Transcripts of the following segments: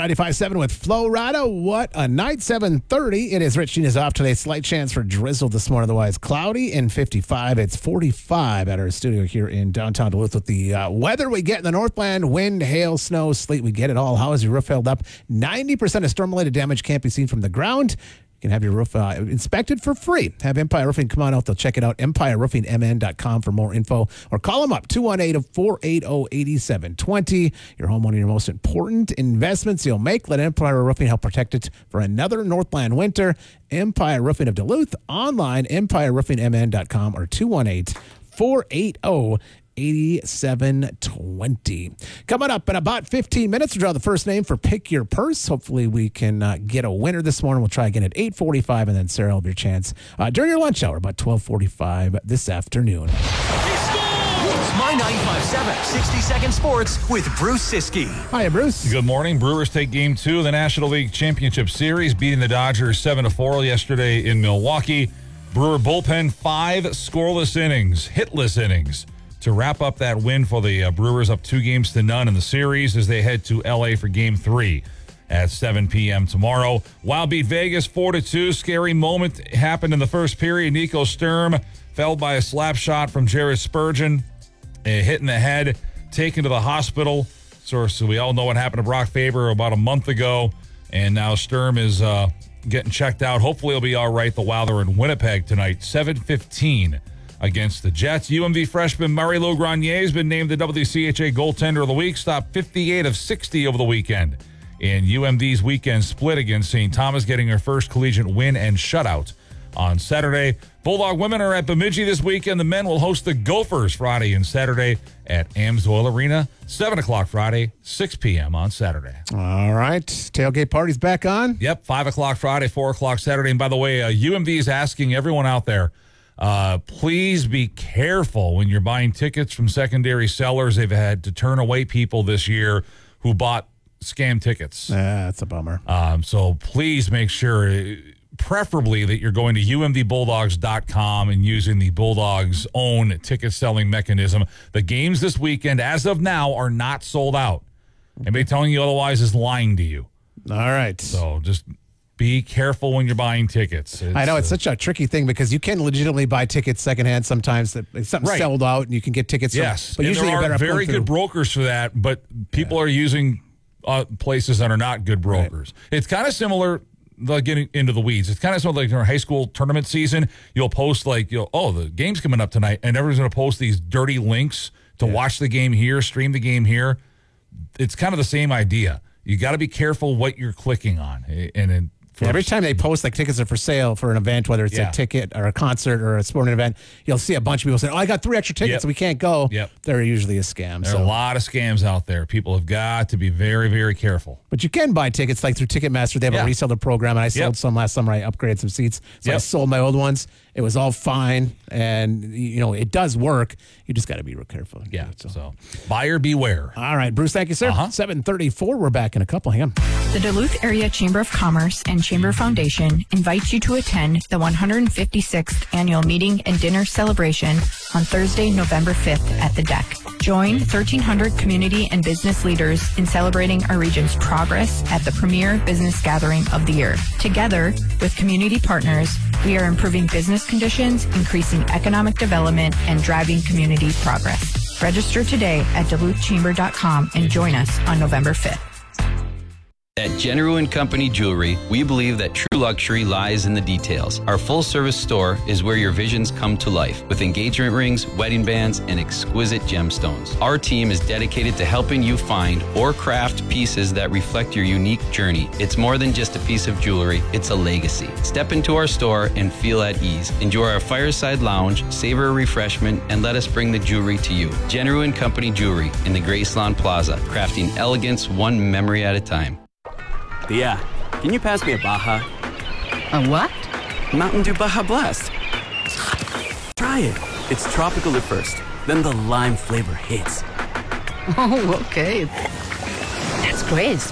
95.7 with Flo Rida. What a night, 7:30. It is Rich Gina's off today. Slight chance for drizzle this morning, otherwise cloudy and 55. It's 45 at our studio here in downtown Duluth with the weather we get in the Northland. Wind, hail, snow, sleet. We get it all. How is your roof held up? 90% of storm-related damage can't be seen from the ground. You can have your roof inspected for free. Have Empire Roofing come on out. They'll check it out. EmpireRoofingMN.com for more info. Or call them up, 218-480-8720. Your home, one of your most important investments you'll make. Let Empire Roofing help protect it for another Northland winter. Empire Roofing of Duluth. Online, EmpireRoofingMN.com or 218-480-8720. 8720. Coming up in about 15 minutes, we'll draw the first name for Pick Your Purse. Hopefully we can get a winner this morning. We'll try again at 8:45, and then Sarah will have your chance during your lunch hour, about 12:45 this afternoon. It's My 95.7 60-second sports with Bruce Siskey. Hi, Bruce. Good morning. Brewers take Game 2 of the National League Championship Series, beating the Dodgers 7-4 yesterday in Milwaukee. Brewer bullpen 5 scoreless innings, hitless innings, to wrap up that win for the Brewers, up 2-0 in the series as they head to L.A. for Game 3 at 7 p.m. tomorrow. Wild beat Vegas 4-2. Scary moment happened in the first period. Nico Sturm fell by a slap shot from Jared Spurgeon, a hit in the head, taken to the hospital. So we all know what happened to Brock Faber about a month ago, and now Sturm is getting checked out. Hopefully he'll be all right. The Wild are in Winnipeg tonight, 7:15. against the Jets. UMD freshman Mario Grenier has been named the WCHA Goaltender of the Week, stopped 58 of 60 over the weekend in UMD's weekend split against St. Thomas, getting her first collegiate win and shutout on Saturday. Bulldog women are at Bemidji this weekend. The men will host the Gophers Friday and Saturday at Amsoil Arena, 7 o'clock Friday, 6 p.m. on Saturday. All right. Tailgate party's back on? Yep, 5 o'clock Friday, 4 o'clock Saturday. And by the way, UMD is asking everyone out there, please be careful when you're buying tickets from secondary sellers. They've had to turn away people this year who bought scam tickets. That's a bummer. So please make sure, preferably, that you're going to umdbulldogs.com and using the Bulldogs' own ticket selling mechanism. The games this weekend, as of now, are not sold out. Anybody telling you otherwise is lying to you. All right. So just be careful when you're buying tickets. I know it's such a tricky thing because you can legitimately buy tickets secondhand sometimes. That something's sold out and you can get tickets. Yes, but usually there you're better are very good brokers for that, but people are using places that are not good brokers. Right. It's kind of similar, like getting into the weeds. It's kind of similar like in our high school tournament season. You'll post like, the game's coming up tonight, and everyone's going to post these dirty links to watch the game here, stream the game here. It's kind of the same idea. You got to be careful what you're clicking on, and every time they post like tickets are for sale for an event, whether it's a ticket or a concert or a sporting event, you'll see a bunch of people saying, I got 3 extra tickets, we can't go. Yep. They're usually a scam. There are a lot of scams out there. People have got to be very, very careful. But you can buy tickets like through Ticketmaster. They have a reseller program, and I sold some last summer. I upgraded some seats. So I sold my old ones. It was all fine, and it does work. You just got to be real careful. Yeah, so buyer beware. All right, Bruce, thank you, sir. 7:34. We're back in a couple. Hang on. The Duluth Area Chamber of Commerce and Chamber Foundation invites you to attend the 156th Annual Meeting and Dinner Celebration on Thursday, November 5th at the Deck. Join 1,300 community and business leaders in celebrating our region's progress at the premier business gathering of the year. Together with community partners, we are improving business conditions, increasing economic development, and driving community progress. Register today at duluthchamber.com and join us on November 5th. At General & Company Jewelry, we believe that true luxury lies in the details. Our full-service store is where your visions come to life, with engagement rings, wedding bands, and exquisite gemstones. Our team is dedicated to helping you find or craft pieces that reflect your unique journey. It's more than just a piece of jewelry, it's a legacy. Step into our store and feel at ease. Enjoy our fireside lounge, savor a refreshment, and let us bring the jewelry to you. General & Company Jewelry in the Graceland Plaza, crafting elegance one memory at a time. Thea, can you pass me a Baja? A what? Mountain Dew Baja Blast. Try it. It's tropical at first, then the lime flavor hits. Oh, okay. That's crisp.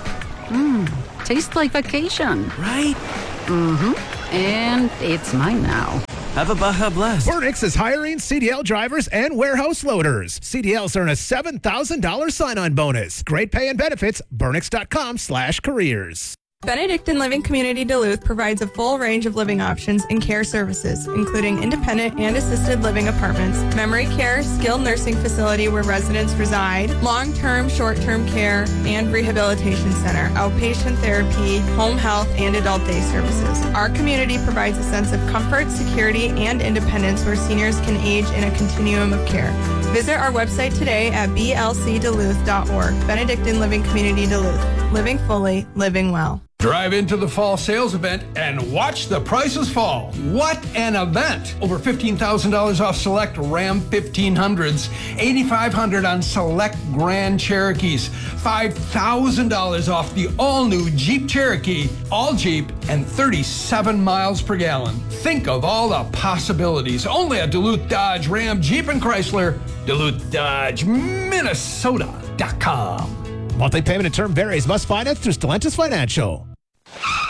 Tastes like vacation. Right? Mm-hmm. And it's mine now. Have a Baja Blast. Burnix is hiring CDL drivers and warehouse loaders. CDLs earn a $7,000 sign-on bonus. Great pay and benefits. Burnix.com/careers. Benedictine Living Community Duluth provides a full range of living options and care services, including independent and assisted living apartments, memory care, skilled nursing facility where residents reside, long-term, short-term care, and rehabilitation center, outpatient therapy, home health, and adult day services. Our community provides a sense of comfort, security, and independence where seniors can age in a continuum of care. Visit our website today at blcduluth.org. Benedictine Living Community Duluth. Living fully, living well. Drive into the fall sales event and watch the prices fall. What an event! Over $15,000 off select Ram 1500s, $8,500 on select Grand Cherokees, $5,000 off the all-new Jeep Cherokee, all Jeep, and 37 miles per gallon. Think of all the possibilities. Only at Duluth Dodge, Ram, Jeep, and Chrysler. Duluth Dodge, Minnesota.com. Monthly payment and term varies. Must finance through Stellantis Financial.